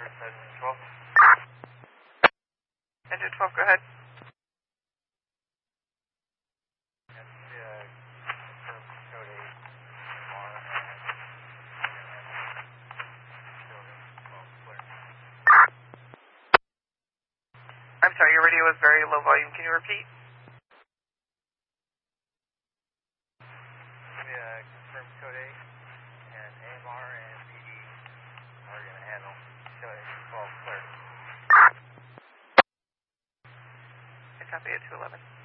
Engine 12, go ahead. I'm sorry, your radio was very low volume. Can you repeat? Confirm code 8 and AMR and PD are going to handle. So it's 12 clear. I copy it 211.